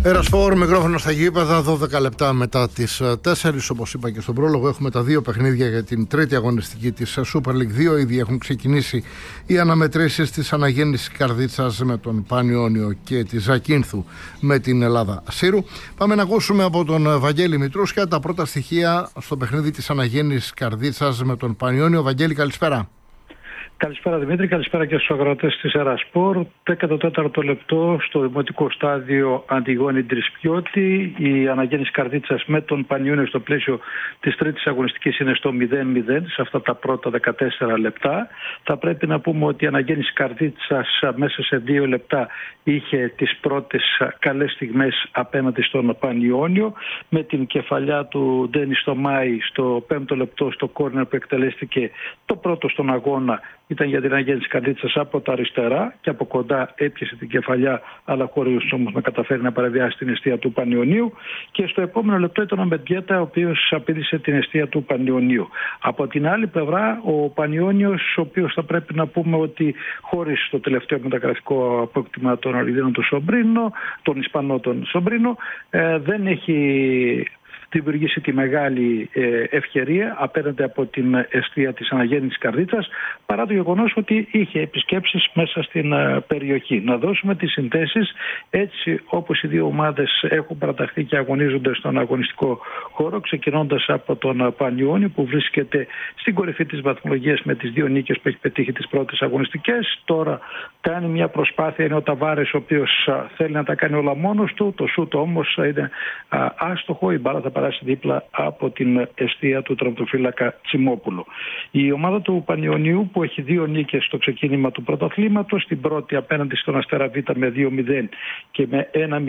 Ερασφόρ, μικρόφωνο στα γήπεδα, 12 λεπτά μετά τις 4. Όπως είπα και στον πρόλογο, έχουμε τα δύο παιχνίδια για την τρίτη αγωνιστική της Super League 2. Ήδη έχουν ξεκινήσει οι αναμετρήσεις της Αναγέννησης Καρδίτσας με τον Πανιόνιο και τη Ζακίνθου με την Ελλάδα Σύρου. Πάμε να ακούσουμε από τον Βαγγέλη Μητρούσια τα πρώτα στοιχεία στο παιχνίδι της Αναγέννησης Καρδίτσας με τον Πανιόνιο. Βαγγέλη, καλησπέρα. Καλησπέρα Δημήτρη, καλησπέρα και στους αγροτές της Ερασφόρ. 14ο λεπτό στο δημοτικό στάδιο Αντιγόνη Τρισπιώτη. Η Αναγέννηση Καρδίτσας με τον Πανιόνιο στο πλαίσιο της τρίτης αγωνιστικής είναι στο 0-0 σε αυτά τα πρώτα 14 λεπτά. Θα πρέπει να πούμε ότι η Αναγέννηση Καρδίτσας μέσα σε 2 λεπτά είχε τις πρώτες καλές στιγμές απέναντι στον Πανιόνιο, με την κεφαλιά του Ντένι Στομάη στο 5ο λεπτό στο κόρνερ που εκτελέστηκε το πρώτο στον αγώνα. Ήταν για την Αναγέννηση Καρδίτσας από τα αριστερά και από κοντά έπιασε την κεφαλιά, αλλά χωρίς όμως να καταφέρει να παραβιάσει την εστία του Πανιωνίου. Και στο επόμενο λεπτό ήταν ο Μεντιέτα, ο οποίος απείλησε την εστία του Πανιωνίου. Από την άλλη πλευρά, ο Πανιόνιος, ο οποίος θα πρέπει να πούμε ότι χωρίς το τελευταίο μεταγραφικό απόκτημα των Αριδίνων του Σομπρίνο, τον Ισπανό τον Σομπρίνο, δεν έχει δημιουργήσει τη μεγάλη ευκαιρία απέναντι από την εστία της Αναγέννησης Καρδίτσας, παρά το γεγονός ότι είχε επισκέψεις μέσα στην περιοχή. Να δώσουμε τις συνθέσεις έτσι όπως οι δύο ομάδες έχουν παραταχθεί και αγωνίζονται στον αγωνιστικό χώρο, ξεκινώντας από τον Πανιόνιο που βρίσκεται στην κορυφή της βαθμολογίας με τις 2 νίκες που έχει πετύχει τις πρώτες αγωνιστικές. Τώρα κάνει μια προσπάθεια, είναι ο Ταβάρες, ο οποίος θέλει να τα κάνει όλα μόνος του. Το σούτ όμως είναι άστοχο, η μπάλα θα περάσει δίπλα από την εστία του τερματοφύλακα Τσιμόπουλου. Η ομάδα του Πανιωνίου, που έχει 2 νίκες στο ξεκίνημα του πρωταθλήματος, την πρώτη απέναντι στον Αστέρα Β με 2-0 και με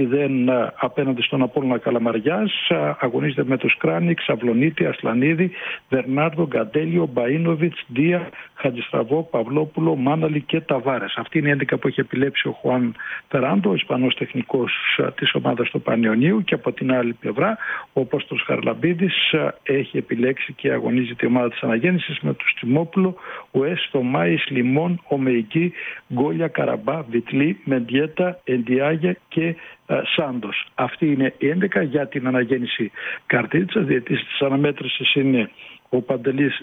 1-0 απέναντι στον Απόλλωνα Καλαμαριάς, αγωνίζεται με τους Κράνικ, Αυλονίτη, Ασλανίδη, Βερνάρδο, Γκαντέλιο, Μπαΐνοβιτς, Ντία, Χατζηστραβό, Παυλόπουλο, Μάναλη και Ταβάρες. Αυτή είναι η 11 που έχει επιλέξει ο Χουάν Φεράντο, ο Ισπανός τεχνικός της ομάδας του Πανιωνίου, και από την άλλη πλευρά ο Απόστολος Χαρλαμπίδης έχει επιλέξει και αγωνίζεται η ομάδα της Αναγέννησης με τους Τιμόπουλο, Ουέστο, Μάης, Λιμόν, Ομεϊκή, Γκόλια, Καραμπά, Βιτλή, Μεντιέτα, Εντιάγια και Σάντος. Αυτή είναι η 11 για την Αναγέννηση Καρδίτσας. Διαιτητής της αναμέτρησης είναι ο Παντελής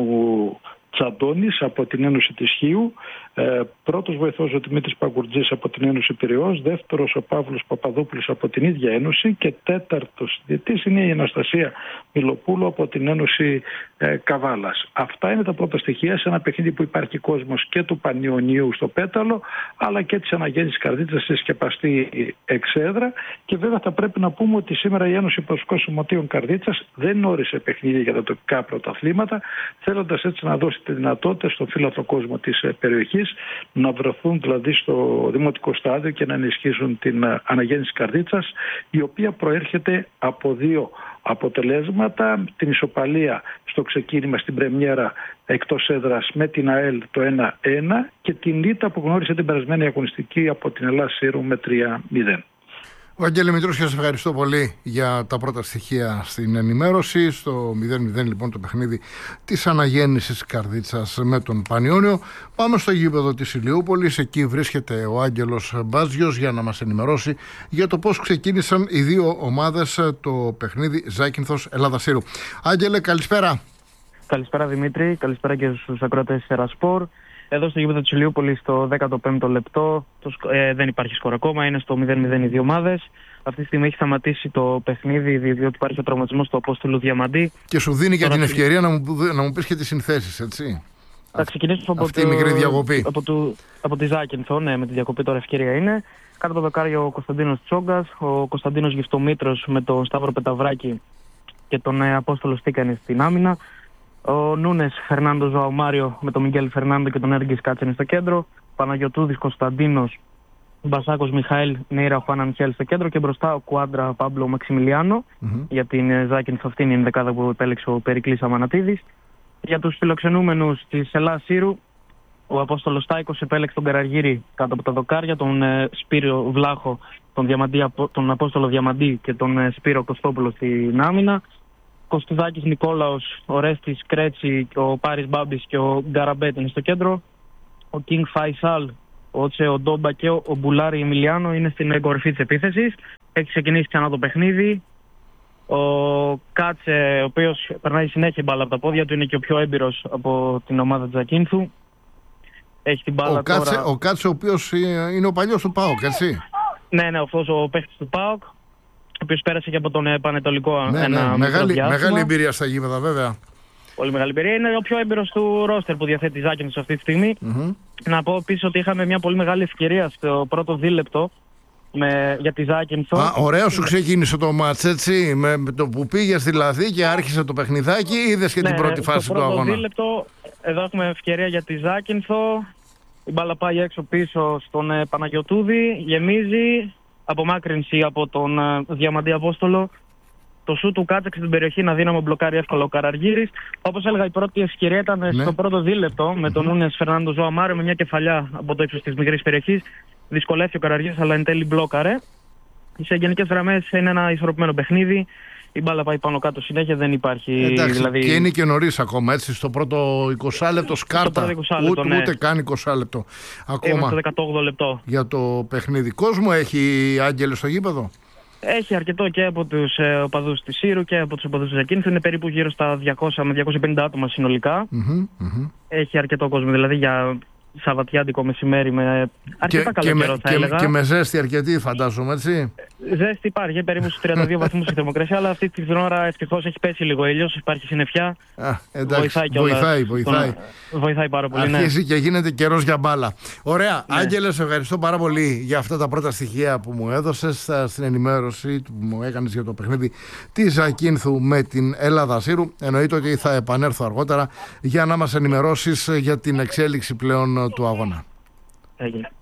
Τσαντώνης από την Ένωση της Χίου, πρώτος βοηθός ο Δημήτρης Παγκουρτζής από την Ένωση Πειραιώς, δεύτερος ο Παύλος Παπαδόπουλος από την ίδια Ένωση και τέταρτος διαιτητής είναι η Αναστασία Μιλοπούλου από την Ένωση Καβάλας. Αυτά είναι τα πρώτα στοιχεία σε ένα παιχνίδι που υπάρχει κόσμος και του Πανιωνίου στο Πέταλο, αλλά και της Αναγέννησης Καρδίτσας στη σκεπαστή εξέδρα. Και βέβαια θα πρέπει να πούμε ότι σήμερα η Ένωση Προσωπικών Σωματείων Καρδίτσας δεν όρισε παιχνίδια για τα τοπικά πρωταθλήματα, θέλοντας έτσι να δώσει τη δυνατότητα στον φύλαθρο κόσμο της περιοχής να βρεθούν δηλαδή στο δημοτικό στάδιο και να ενισχύσουν την Αναγέννηση Καρδίτσας, η οποία προέρχεται από 2 αποτελέσματα: την ισοπαλία στο ξεκίνημα στην πρεμιέρα εκτός έδρας με την ΑΕΛ το 1-1 και την ήττα που γνώρισε την περασμένη αγωνιστική από την Ελλάδα Σύρου με 3-0. Βαγγέλη Μητρούσια, σας ευχαριστώ πολύ για τα πρώτα στοιχεία στην ενημέρωση. Στο 0-0 λοιπόν το παιχνίδι της Αναγέννησης Καρδίτσας με τον Πανιόνιο. Πάμε στο γήπεδο της Ηλιούπολης. Εκεί βρίσκεται ο Άγγελος Μπάζιος για να μας ενημερώσει για το πώς ξεκίνησαν οι δύο ομάδες το παιχνίδι Ζάκυνθος Ελλάδα Σύρου. Άγγελε, καλησπέρα. Καλησπέρα Δημήτρη, καλησπέρα και στους ακροατές της Ερασφόρ. Εδώ στο γήπεδο της Ηλιούπολης στο 15ο λεπτό δεν υπάρχει σκορ ακόμα, είναι στο 0-0 οι δύο ομάδες. Αυτή τη στιγμή έχει σταματήσει το παιχνίδι διότι υπάρχει ο τραυματισμός του Απόστολου Διαμαντή. Και σου δίνει και την ευκαιρία να μου πεις και τις συνθέσεις, έτσι. Θα ξεκινήσουμε αυτή η μικρή διακοπή. Από τη Ζάκυνθο, ναι, με τη διακοπή τώρα ευκαιρία είναι. Κάτω από το δοκάριο ο Κωνσταντίνος Τσόγκας, ο Κωνσταντίνος Γυφτομήτρος με τον Σταύρο Πεταβράκη και τον Απόστολο Στίκανη στην άμυνα. Ο Νούνες Φερνάντο Ζωαομάριο με τον Μιγγέλ Φερνάντο και τον Έργης Κάτσενη στο κέντρο. Παναγιωτούδης Κωνσταντίνος, Μπασάκος Μιχαήλ, Νέιρα Χουάν Ανχέλ στο κέντρο και μπροστά ο Κουάντρα Πάμπλο Μαξιμιλιάνο. Για την Ζάκυνθο αυτή είναι η δεκάδα που επέλεξε ο Περικλής Αμανατίδης. Για τους φιλοξενούμενους της Ελλάς Σύρου, ο Απόστολος Στάικος επέλεξε τον Καραργύρη κάτω από τα δοκάρια, τον Σπύριο Βλάχο, τον Απόστολο Διαμαντή και τον Σπύρο Κωστόπουλο στην άμυνα. Κωστουδάκης Νικόλαος, ο Ρέστης Κρέτσι, ο Πάρης Μπάμπης και ο Γκαραμπέτ είναι στο κέντρο. Ο Κινγκ Φαϊσάλ, ο Τσεοντόμπα και ο Μπουλάρη Εμιλιάνο είναι στην κορυφή της επίθεσης. έχει ξεκινήσει ξανά το παιχνίδι. Ο Κάτσε, ο οποίος περνάει συνέχεια μπάλα από τα πόδια του, είναι και ο πιο έμπειρος από την ομάδα της Ακίνθου. Έχει την μπάλα τώρα. Ο Κάτσε, ο οποίος είναι ο παλιός του ΠΑΟΚ, έτσι. Ναι, αυτός ο παίχτης του ΠΑΟΚ, ο οποίος πέρασε και από τον Πανετολικό. Μεγάλη εμπειρία στα γήπεδα, βέβαια. Πολύ μεγάλη εμπειρία. Είναι ο πιο έμπειρος του ρόστερ που διαθέτει η Ζάκυνθος αυτή τη στιγμή. Να πω επίσης ότι είχαμε μια πολύ μεγάλη ευκαιρία στο πρώτο δίλεπτο για τη Ζάκυνθο. Ωραίο σου ξεκίνησε το μάτς, έτσι. Με το που πήγες δηλαδή και άρχισε το παιχνιδάκι, είδες και την πρώτη φάση του αγώνα. Στο πρώτο δίλεπτο, εδώ έχουμε ευκαιρία για τη Ζάκυνθο. Η μπάλα πάει έξω πίσω στον Παναγιωτούδη, γεμίζει, απομάκρυνση από τον Διαμαντή Απόστολο. Το σου του Κάτσε στην περιοχή, είναι αδύναμο, μπλοκάρει εύκολα ο Καραργύρης. Όπως έλεγα, η πρώτη ευκαιρία ήταν στο πρώτο δίλεπτο με τον Νούνες Φερνάντο Ζωαμάριο με μια κεφαλιά από το ύψος της μικρής περιοχής. Δυσκολεύει ο Καραργύρης, αλλά εν τέλει μπλόκαρε. Σε γενικές γραμμές είναι ένα ισορροπημένο παιχνίδι. Η μπάλα πάει πάνω κάτω συνέχεια, δεν υπάρχει. Εντάξει, δηλαδή... Και είναι και νωρίς ακόμα, έτσι. Στο πρώτο 20 λεπτό σκάρτα. Ούτε καν 20 λεπτό. Ακόμα. Στο 18 λεπτό. Για το παιχνίδι. Κόσμο έχει Άγγελε στο γήπεδο. Έχει αρκετό και από τους οπαδούς της Σύρου και από τους οπαδούς της Ακίνθου. Είναι περίπου γύρω στα 200 με 250 άτομα συνολικά. Έχει αρκετό κόσμο, δηλαδή για Σαββατιάτικο μεσημέρι με αρκετά καλό καιρό, θα έλεγα. Και με ζέστη αρκετή, φαντάζομαι, έτσι. Ζέστη υπάρχει, περίπου στους 32 βαθμούς η θερμοκρασία, αλλά αυτή την ώρα ευτυχώς έχει πέσει λίγο ήλιος, υπάρχει συννεφιά. Εντάξει, βοηθάει πάρα πολύ. Αρχίζει και γίνεται καιρός για μπάλα. Ωραία. Ναι. Άγγελε, σε ευχαριστώ πάρα πολύ για αυτά τα πρώτα στοιχεία που μου έδωσες στην ενημέρωση που μου έκανες για το παιχνίδι της Ακίνθου με την Ελλάδα Σύρου. Εννοείται ότι θα επανέλθω αργότερα για να μας ενημερώσεις για την εξέλιξη πλέον του αγώνα. Έγινε.